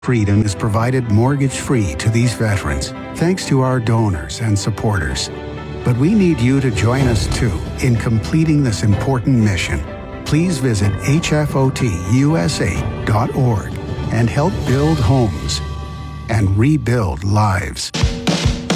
Freedom is provided mortgage-free to these veterans, thanks to our donors and supporters. But we need you to join us too in completing this important mission. Please visit hfotusa.org and help build homes and rebuild lives.